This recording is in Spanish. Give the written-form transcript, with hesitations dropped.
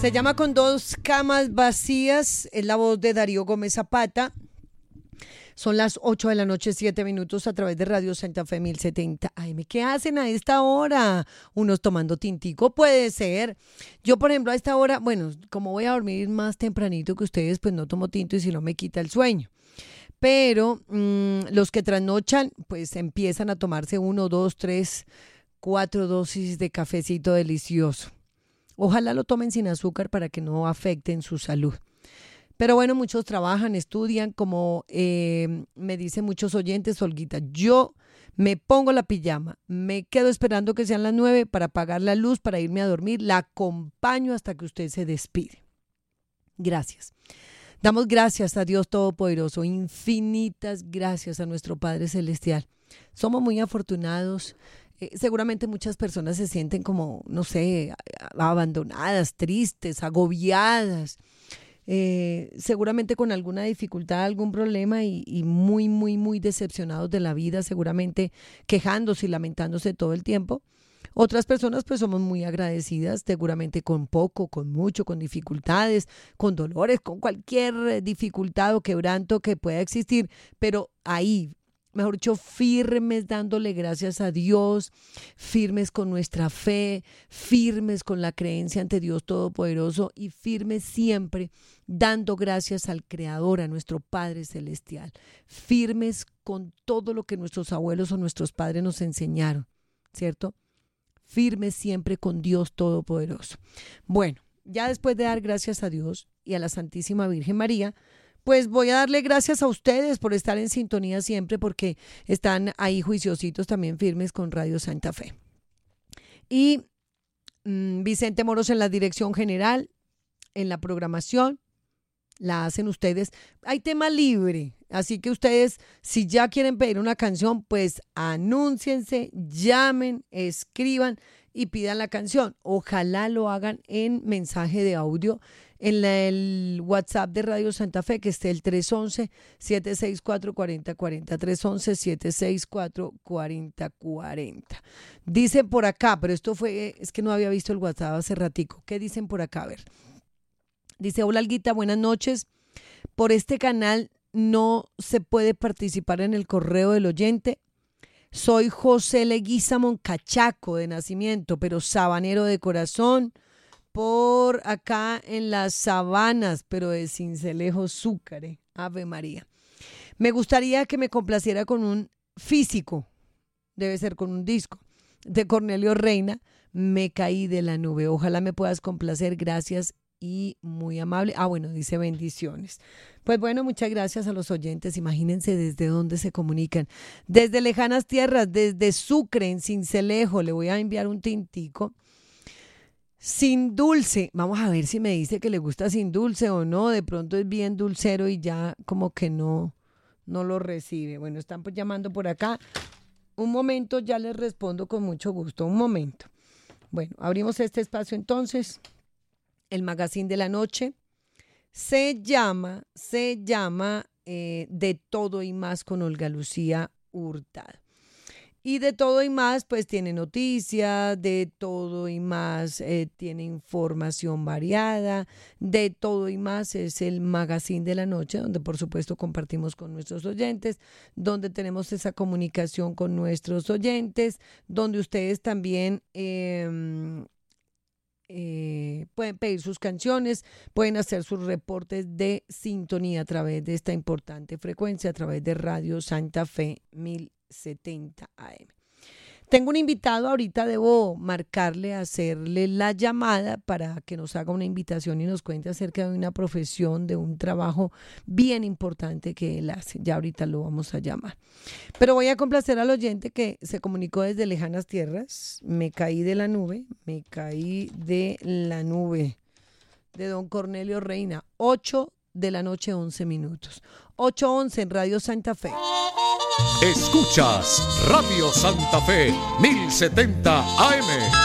Se llama Con dos camas vacías, es la voz de Darío Gómez Zapata. Son las 8 de la noche, 7 minutos a través de Radio Santa Fe 1070 AM. ¿Qué hacen a esta hora? Unos tomando tintico, puede ser. Yo, por ejemplo, a esta hora, bueno, como voy a dormir más tempranito que ustedes, pues no tomo tinto y si no me quita el sueño. Pero los que trasnochan, pues empiezan a tomarse 1, 2, 3, 4 dosis de cafecito delicioso. Ojalá lo tomen sin azúcar para que no afecten su salud. Pero bueno, muchos trabajan, estudian, como me dicen muchos oyentes, Olguita, yo me pongo la pijama, me quedo esperando que sean las 9 para apagar la luz, para irme a dormir, la acompaño hasta que usted se despide. Gracias. Damos gracias a Dios Todopoderoso, infinitas gracias a nuestro Padre Celestial. Somos muy afortunados. Seguramente muchas personas se sienten como, no sé, abandonadas, tristes, agobiadas, seguramente con alguna dificultad, algún problema y muy, muy, muy decepcionados de la vida, seguramente quejándose y lamentándose todo el tiempo. Otras personas pues somos muy agradecidas, seguramente con poco, con mucho, con dificultades, con dolores, con cualquier dificultad o quebranto que pueda existir, pero ahí, mejor dicho, firmes dándole gracias a Dios, firmes con nuestra fe, firmes con la creencia ante Dios Todopoderoso y firmes siempre dando gracias al Creador, a nuestro Padre Celestial, firmes con todo lo que nuestros abuelos o nuestros padres nos enseñaron, ¿cierto? Firmes siempre con Dios Todopoderoso. Bueno, ya después de dar gracias a Dios y a la Santísima Virgen María, pues voy a darle gracias a ustedes por estar en sintonía siempre, porque están ahí juiciositos también firmes con Radio Santa Fe. Y Vicente Moros en la dirección general, en la programación, la hacen ustedes. Hay tema libre, así que ustedes, si ya quieren pedir una canción, pues anúnciense, llamen, escriban y pidan la canción. Ojalá lo hagan en mensaje de audio en el WhatsApp de Radio Santa Fe, que esté el 311-764-4040, 311-764-4040. Dicen por acá, pero es que no había visto el WhatsApp hace ratico. ¿Qué dicen por acá? A ver. Dice, hola Alguita, buenas noches. Por este canal no se puede participar en el correo del oyente. Soy José Leguizamón Cachaco de nacimiento, pero sabanero de corazón, por acá en las Sabanas, pero de Sincelejo, Zúcar. Ave María. Me gustaría que me complaciera con un físico, debe ser con un disco, de Cornelio Reina, Me caí de la nube. Ojalá me puedas complacer, gracias y muy amable. Bueno, dice bendiciones. Pues bueno, muchas gracias a los oyentes. Imagínense desde dónde se comunican. Desde lejanas tierras, desde Sucre, en Sincelejo. Le voy a enviar un tintico. Sin dulce. Vamos a ver si me dice que le gusta sin dulce o no. De pronto es bien dulcero y ya como que no lo recibe. Bueno, están pues llamando por acá. Un momento, ya les respondo con mucho gusto. Un momento. Bueno, abrimos este espacio entonces. El magazine de la noche se llama De todo y más con Olga Lucía Hurtado. Y de todo y más, pues tiene noticias, de todo y más tiene información variada, de todo y más es el magazine de la noche, donde por supuesto compartimos con nuestros oyentes, donde tenemos esa comunicación con nuestros oyentes, donde ustedes también pueden pedir sus canciones, pueden hacer sus reportes de sintonía a través de esta importante frecuencia, a través de Radio Santa Fe 1070 AM. Tengo un invitado, ahorita debo marcarle, hacerle la llamada para que nos haga una invitación y nos cuente acerca de una profesión, de un trabajo bien importante que él hace. Ya ahorita lo vamos a llamar. Pero voy a complacer al oyente que se comunicó desde lejanas tierras. Me caí de la nube, de don Cornelio Reina. 8 de la noche, 11 minutos. 8:11 en Radio Santa Fe. Escuchas Radio Santa Fe 1070 AM.